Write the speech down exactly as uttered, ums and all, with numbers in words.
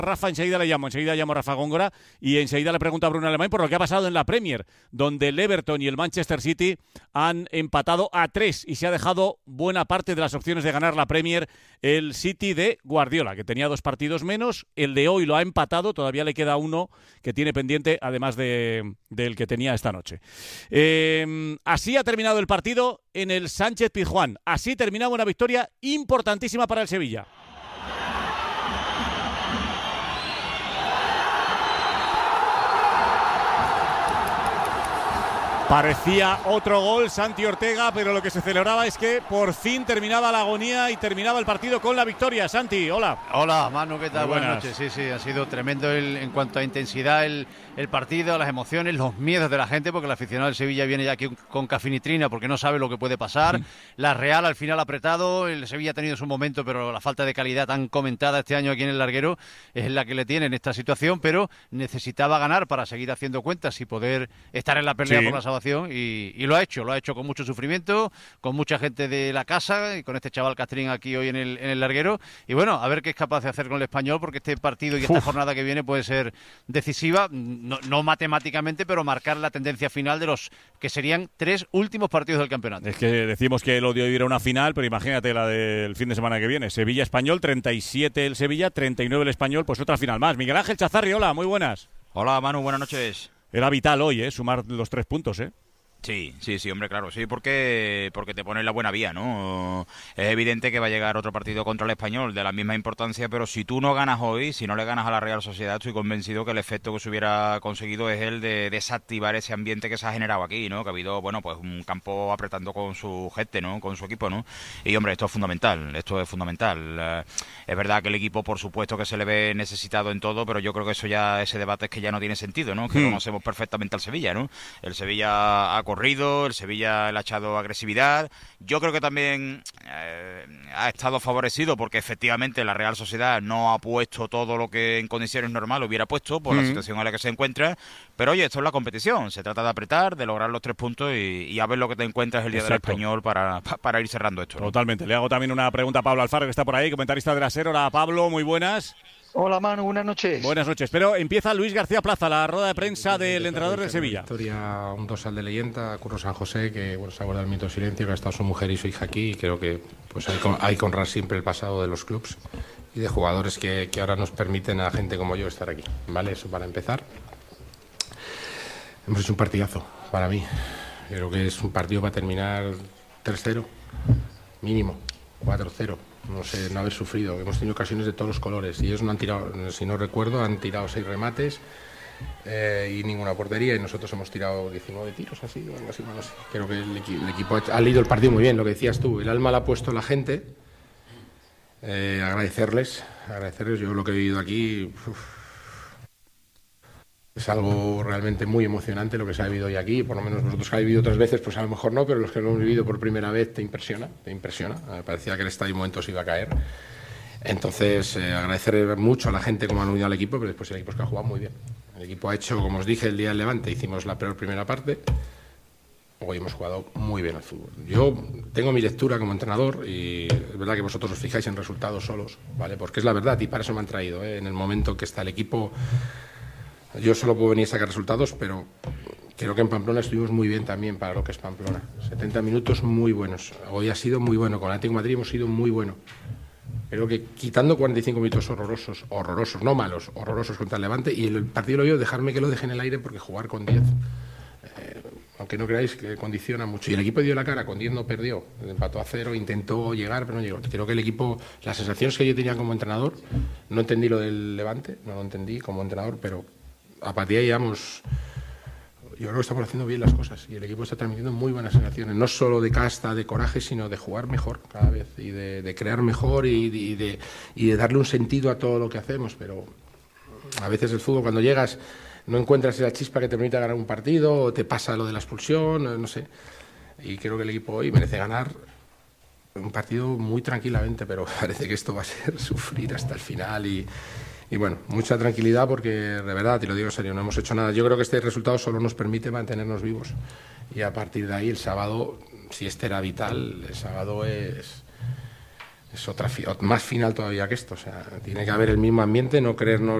Rafa, enseguida le llamo, enseguida llamo a Rafa Góngora y enseguida le pregunto a Bruno Alemán por lo que ha pasado en la Premier, donde el Everton y el Manchester City han empatado a tres y se ha dejado buena parte de las opciones de ganar la Premier el City de Guardiola, que tenía dos partidos menos, el de hoy lo ha empatado, todavía le queda uno que tiene pendiente, además de, del que tenía esta noche. Eh, así ha terminado el partido en el Sánchez Pizjuán, así terminaba una victoria importantísima para el Sevilla. Parecía otro gol, Santi Ortega, pero lo que se celebraba es que por fin terminaba la agonía y terminaba el partido con la victoria. Santi, hola. Hola, Manu, ¿qué tal? Muy buenas. Buenas noches. Sí, sí, ha sido tremendo el, en cuanto a intensidad el, el partido, las emociones, los miedos de la gente, porque el aficionado del Sevilla viene ya aquí con cafinitrina porque no sabe lo que puede pasar. Mm. La Real al final apretado, el Sevilla ha tenido su momento, pero la falta de calidad tan comentada este año aquí en el larguero es la que le tiene en esta situación, pero necesitaba ganar para seguir haciendo cuentas y poder estar en la pelea sí. por la salvación. Y, y lo ha hecho, lo ha hecho con mucho sufrimiento, con mucha gente de la casa y con este chaval Castrín aquí hoy en el, en el larguero. Y bueno, a ver qué es capaz de hacer con el Español, porque este partido y esta Uf. jornada que viene puede ser decisiva, no, no matemáticamente, pero marcar la tendencia final de los que serían tres últimos partidos del campeonato. Es que decimos que lo de hoy era una final, pero imagínate la del fin de semana que viene. Sevilla-Español, treinta y siete el Sevilla, treinta y nueve el Español, pues otra final más. Miguel Ángel Chazarri, hola, muy buenas. Hola, Manu, buenas noches. Era vital hoy, ¿eh? Sumar los tres puntos, ¿eh? Sí, sí, sí, hombre, claro, sí, porque porque te pone en la buena vía, ¿no? Es evidente que va a llegar otro partido contra el Español de la misma importancia, pero si tú no ganas hoy, si no le ganas a la Real Sociedad, estoy convencido que el efecto que se hubiera conseguido es el de desactivar ese ambiente que se ha generado aquí, ¿no? Que ha habido, bueno, pues un campo apretando con su gente, ¿no? Con su equipo, ¿no? Y, hombre, esto es fundamental, esto es fundamental. Eh, es verdad que el equipo, por supuesto, que se le ve necesitado en todo, pero yo creo que eso ya, ese debate es que ya no tiene sentido, ¿no? Que hmm. conocemos perfectamente al Sevilla, ¿no? El Sevilla ha corrido, el Sevilla le ha echado agresividad. Yo creo que también eh, ha estado favorecido porque efectivamente la Real Sociedad no ha puesto todo lo que en condiciones normales hubiera puesto por mm. la situación en la que se encuentra. Pero oye, esto es la competición. Se trata de apretar, de lograr los tres puntos y, y a ver lo que te encuentras el día Exacto. del Español para, para ir cerrando esto, ¿no? Totalmente. Le hago también una pregunta a Pablo Alfaro, que está por ahí, comentarista de la SER. Hola, Pablo, muy buenas. Hola, Manu, buenas noches. Buenas noches, pero empieza Luis García Plaza, la rueda de prensa del entrenador del Sevilla. Victoria, un dorsal de leyenda, Curro San José, que bueno, se ha guardado el minuto de silencio, que ha estado su mujer y su hija aquí, y creo que pues hay, hay que honrar siempre el pasado de los clubs y de jugadores que, que ahora nos permiten a gente como yo estar aquí, ¿vale? Eso para empezar. Hemos hecho un partidazo, para mí. Creo que es un partido para terminar tres cero, mínimo, cuatro cero. No sé, no haber sufrido. Hemos tenido ocasiones de todos los colores y ellos no han tirado, si no recuerdo, han tirado seis remates eh, y ninguna portería, y nosotros hemos tirado diecinueve tiros, así o algo así, no sé. Creo que el, equi el equipo ha, ha leído el partido muy bien, lo que decías tú. El alma la ha puesto la gente. Eh, agradecerles, agradecerles. Yo lo que he vivido aquí uf, es algo realmente muy emocionante lo que se ha vivido hoy aquí. Por lo menos nosotros que habéis vivido otras veces, pues a lo mejor no, pero los que lo hemos vivido por primera vez te impresiona, te impresiona. Me parecía que el estadio en momentos iba a caer. Entonces, eh, agradecer mucho a la gente como han unido al equipo, pero después el equipo es que ha jugado muy bien. El equipo ha hecho, como os dije el día del Levante, hicimos la peor primera parte. Hoy hemos jugado muy bien al fútbol. Yo tengo mi lectura como entrenador y es verdad que vosotros os fijáis en resultados solos, ¿vale? Porque es la verdad y para eso me han traído, ¿eh? En el momento que está el equipo. Yo solo puedo venir a sacar resultados, pero creo que en Pamplona estuvimos muy bien también para lo que es Pamplona. setenta minutos muy buenos. Hoy ha sido muy bueno. Con el Atlético de Madrid hemos sido muy bueno. Creo que quitando cuarenta y cinco minutos horrorosos, horrorosos, no malos, horrorosos contra el Levante, y el partido lo veo, dejarme que lo deje en el aire porque jugar con diez, eh, aunque no creáis que condiciona mucho. Y el equipo dio la cara, con diez no perdió, empató a cero, intentó llegar, pero no llegó. Creo que el equipo, las sensaciones que yo tenía como entrenador, no entendí lo del Levante, no lo entendí como entrenador, pero a partir de ahí vamos, yo creo que estamos haciendo bien las cosas y el equipo está transmitiendo muy buenas sensaciones, no solo de casta, de coraje, sino de jugar mejor cada vez y de, de crear mejor y de, y, de, y de darle un sentido a todo lo que hacemos. Pero a veces el fútbol, cuando llegas, no encuentras esa chispa que te permite ganar un partido, o te pasa lo de la expulsión, no sé. Y creo que el equipo hoy merece ganar un partido muy tranquilamente, pero parece que esto va a ser sufrir hasta el final y... Y bueno, mucha tranquilidad porque, de verdad, te lo digo en serio, no hemos hecho nada. Yo creo que este resultado solo nos permite mantenernos vivos. Y a partir de ahí, el sábado, si este era vital, el sábado es, es otra, más final todavía que esto. O sea, tiene que haber el mismo ambiente, no creernos